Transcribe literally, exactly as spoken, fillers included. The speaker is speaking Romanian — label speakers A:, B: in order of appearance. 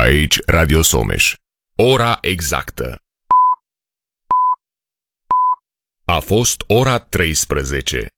A: Aici Radio Someș. Ora exactă. A fost ora treisprezece.